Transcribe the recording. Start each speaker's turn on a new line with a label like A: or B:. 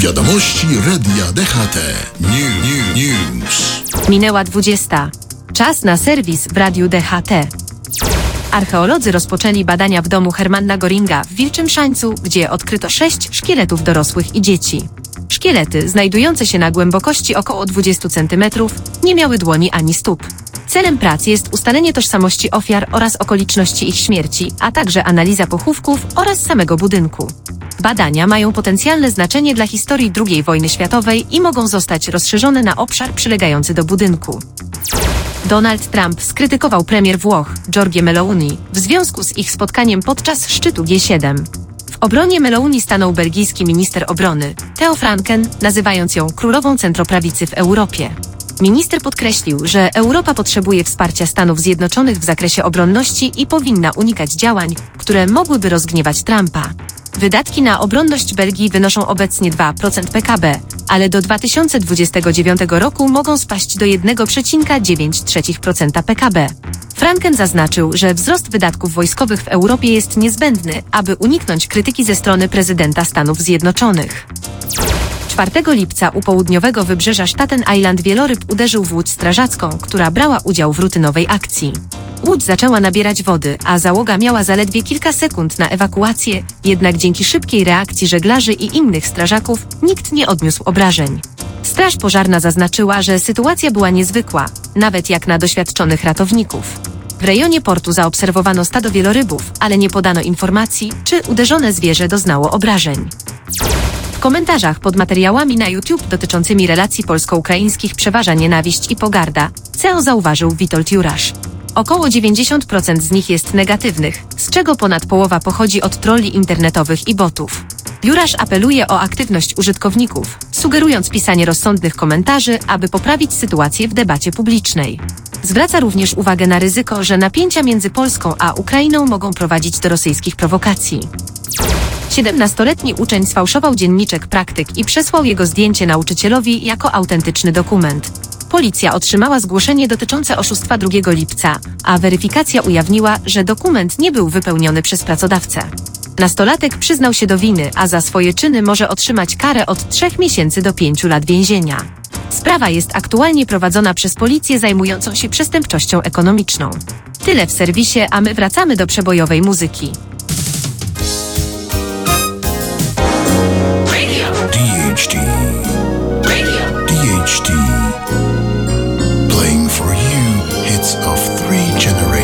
A: Wiadomości Radia DHT. News.
B: Minęła 20. Czas na serwis w Radiu DHT. Archeolodzy rozpoczęli badania w domu Hermanna Göringa w Wilczym Szańcu, gdzie odkryto 6 szkieletów dorosłych i dzieci. Szkielety, znajdujące się na głębokości około 20 cm, nie miały dłoni ani stóp. Celem prac jest ustalenie tożsamości ofiar oraz okoliczności ich śmierci, a także analiza pochówków oraz samego budynku. Badania mają potencjalne znaczenie dla historii II wojny światowej i mogą zostać rozszerzone na obszar przylegający do budynku. Donald Trump skrytykował premier Włoch, Giorgia Meloni, w związku z ich spotkaniem podczas szczytu G7. W obronie Meloni stanął belgijski minister obrony, Theo Franken, nazywając ją królową centroprawicy w Europie. Minister podkreślił, że Europa potrzebuje wsparcia Stanów Zjednoczonych w zakresie obronności i powinna unikać działań, które mogłyby rozgniewać Trumpa. Wydatki na obronność Belgii wynoszą obecnie 2% PKB, ale do 2029 roku mogą spaść do 1,9% PKB. Franken zaznaczył, że wzrost wydatków wojskowych w Europie jest niezbędny, aby uniknąć krytyki ze strony prezydenta Stanów Zjednoczonych. 4 lipca u południowego wybrzeża Staten Island wieloryb uderzył w łódź strażacką, która brała udział w rutynowej akcji. Łódź zaczęła nabierać wody, a załoga miała zaledwie kilka sekund na ewakuację, jednak dzięki szybkiej reakcji żeglarzy i innych strażaków nikt nie odniósł obrażeń. Straż pożarna zaznaczyła, że sytuacja była niezwykła, nawet jak na doświadczonych ratowników. W rejonie portu zaobserwowano stado wielorybów, ale nie podano informacji, czy uderzone zwierzę doznało obrażeń. W komentarzach pod materiałami na YouTube dotyczącymi relacji polsko-ukraińskich przeważa nienawiść i pogarda, co zauważył Witold Jurasz. Około 90% z nich jest negatywnych, z czego ponad połowa pochodzi od trolli internetowych i botów. Jurasz apeluje o aktywność użytkowników, sugerując pisanie rozsądnych komentarzy, aby poprawić sytuację w debacie publicznej. Zwraca również uwagę na ryzyko, że napięcia między Polską a Ukrainą mogą prowadzić do rosyjskich prowokacji. 17-letni uczeń sfałszował dzienniczek Praktyk i przesłał jego zdjęcie nauczycielowi jako autentyczny dokument. Policja otrzymała zgłoszenie dotyczące oszustwa 2 lipca, a weryfikacja ujawniła, że dokument nie był wypełniony przez pracodawcę. Nastolatek przyznał się do winy, a za swoje czyny może otrzymać karę od 3 miesięcy do 5 lat więzienia. Sprawa jest aktualnie prowadzona przez policję zajmującą się przestępczością ekonomiczną. Tyle w serwisie, a my wracamy do przebojowej muzyki.
A: DHT. DHT. Playing for you hits of 3 generations.